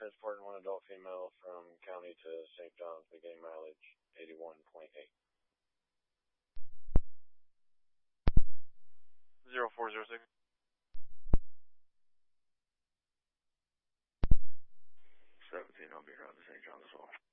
transporting one adult female from county to St. John's, beginning mileage 81.8. 0406. 17, I'll be around to St. John's as well.